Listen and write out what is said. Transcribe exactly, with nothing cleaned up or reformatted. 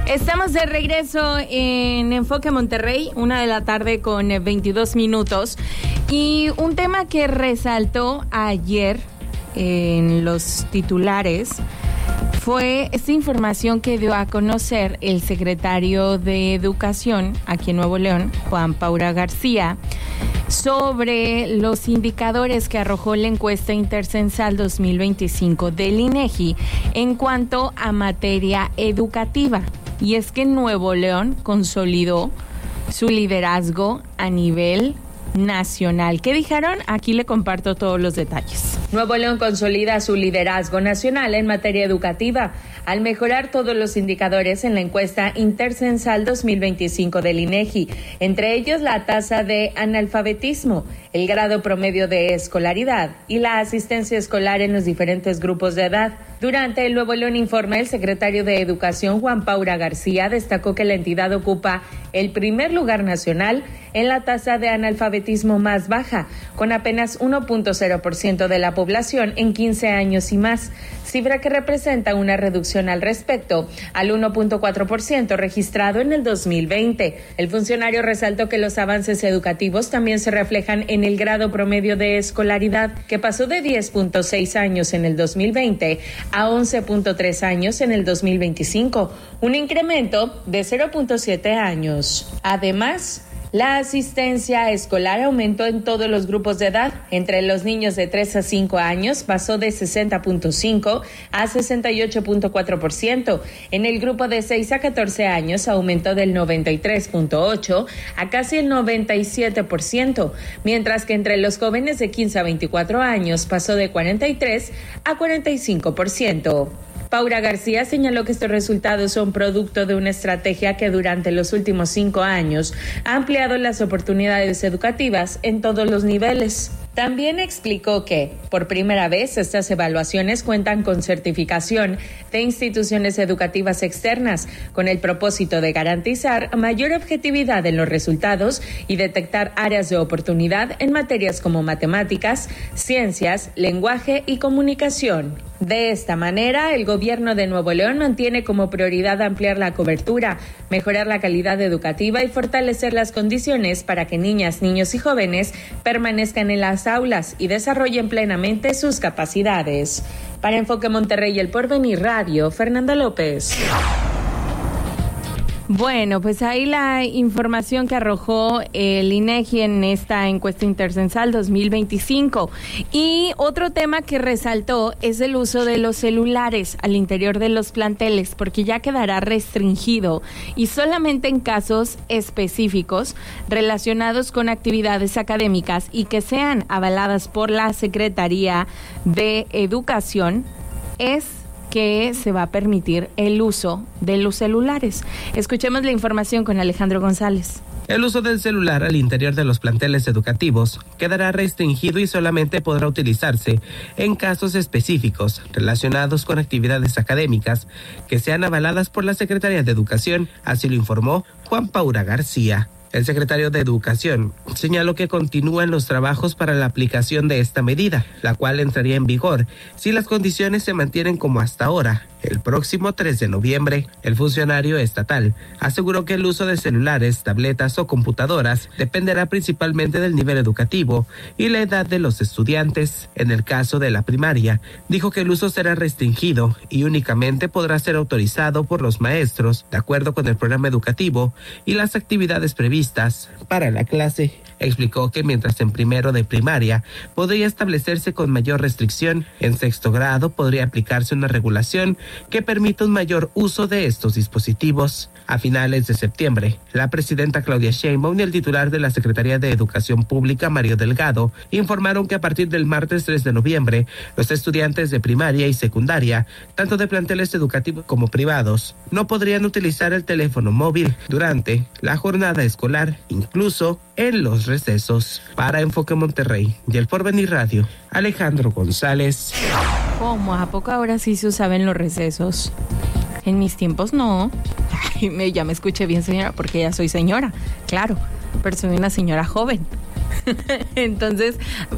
Estamos de regreso en Enfoque Monterrey, una de la tarde con veintidós minutos. Y un tema que resaltó ayer en los titulares fue esta información que dio a conocer el secretario de Educación aquí en Nuevo León, Juan Paura García, sobre los indicadores que arrojó la encuesta intercensal dos mil veinticinco del INEGI en cuanto a materia educativa. Y es que Nuevo León consolidó su liderazgo a nivel nacional. ¿Qué dijeron? Aquí le comparto todos los detalles. Nuevo León consolida su liderazgo nacional en materia educativa al mejorar todos los indicadores en la encuesta intercensal dos mil veinticinco del INEGI, entre ellos la tasa de analfabetismo, el grado promedio de escolaridad y la asistencia escolar en los diferentes grupos de edad. Durante el Nuevo León Informe, el secretario de Educación, Juan Paura García, destacó que la entidad ocupa el primer lugar nacional en la tasa de analfabetismo más baja, con apenas uno punto cero por ciento de la población en quince años y más, cifra que representa una reducción al respecto al uno punto cuatro por ciento registrado en el dos mil veinte. El funcionario resaltó que los avances educativos también se reflejan en el grado promedio de escolaridad, que pasó de diez punto seis años en el dos mil veinte a once punto tres años en el dos mil veinticinco, un incremento de cero punto siete años. Además, la asistencia escolar aumentó en todos los grupos de edad. Entre los niños de tres a cinco años pasó de sesenta punto cinco a sesenta y ocho punto cuatro por ciento. En el grupo de seis a catorce años aumentó del noventa y tres punto ocho a casi el noventa y siete por ciento, mientras que entre los jóvenes de quince a veinticuatro años pasó de cuarenta y tres a cuarenta y cinco por ciento. Paura García señaló que estos resultados son producto de una estrategia que durante los últimos cinco años ha ampliado las oportunidades educativas en todos los niveles. También explicó que, por primera vez, estas evaluaciones cuentan con certificación de instituciones educativas externas, con el propósito de garantizar mayor objetividad en los resultados y detectar áreas de oportunidad en materias como matemáticas, ciencias, lenguaje y comunicación. De esta manera, el gobierno de Nuevo León mantiene como prioridad ampliar la cobertura, mejorar la calidad educativa y fortalecer las condiciones para que niñas, niños y jóvenes permanezcan en las aulas y desarrollen plenamente sus capacidades. Para Enfoque Monterrey y El Porvenir Radio, Fernanda López. Bueno, pues ahí la información que arrojó el INEGI en esta encuesta intercensal dos mil veinticinco. Y otro tema que resaltó es el uso de los celulares al interior de los planteles, porque ya quedará restringido y solamente en casos específicos relacionados con actividades académicas y que sean avaladas por la Secretaría de Educación es que se va a permitir el uso de los celulares. Escuchemos la información con Alejandro González. El uso del celular al interior de los planteles educativos quedará restringido y solamente podrá utilizarse en casos específicos relacionados con actividades académicas que sean avaladas por la Secretaría de Educación, así lo informó Juan Paura García. El secretario de Educación señaló que continúan los trabajos para la aplicación de esta medida, la cual entraría en vigor si las condiciones se mantienen como hasta ahora. El próximo tres de noviembre, el funcionario estatal aseguró que el uso de celulares, tabletas o computadoras dependerá principalmente del nivel educativo y la edad de los estudiantes. En el caso de la primaria, dijo que el uso será restringido y únicamente podrá ser autorizado por los maestros, de acuerdo con el programa educativo y las actividades previstas para la clase. Explicó que mientras en primero de primaria podría establecerse con mayor restricción, en sexto grado podría aplicarse una regulación que permita un mayor uso de estos dispositivos. A finales de septiembre, la presidenta Claudia Sheinbaum y el titular de la Secretaría de Educación Pública, Mario Delgado, informaron que a partir del martes tres de noviembre, los estudiantes de primaria y secundaria, tanto de planteles educativos como privados, no podrían utilizar el teléfono móvil durante la jornada escolar, incluso en los recesos. Para Enfoque Monterrey y El Porvenir Radio, Alejandro González. ¿Cómo? ¿A poco ahora sí se usaban los recesos? En mis tiempos no. Ay, me, ya me escuché bien, señora, porque ya soy señora, claro, pero soy una señora joven. Entonces,